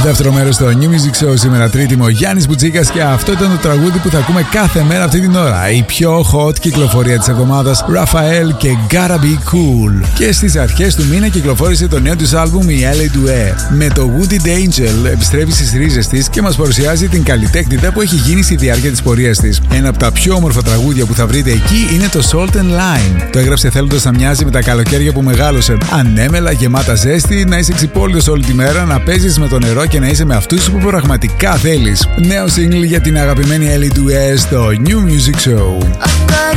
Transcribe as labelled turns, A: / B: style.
A: Δεύτερο μέρος στο New Music Show σήμερα, Τρίτη, ο Γιάννης Μπουτσίκας, και αυτό ήταν το τραγούδι που θα ακούμε κάθε μέρα αυτή την ώρα. Η πιο hot κυκλοφορία της εβδομάδας, Rafael και Gotta Be Cool. Και στις αρχές του μήνα κυκλοφόρησε το νέο τους άλμπουμ η Ellie Duet. Με το Wooded Angel επιστρέφει στις ρίζες της και μας παρουσιάζει την καλλιτέχνητα που έχει γίνει στη διάρκεια της πορείας της. Ένα από τα πιο όμορφα τραγούδια που θα βρείτε εκεί είναι το Salt and Lime. Το έγραψε θέλοντας να μοιάζει με τα καλοκαίρια που μεγάλωσε. Ανέμελα, γεμάτα ζέστη, να είσαι ξυπόλυτος όλη τη μέρα, να παίζεις με το νερό και να είσαι με αυτούς που πραγματικά θέλεις. Νέο single για την αγαπημένη Ellie Duet στο New Music Show.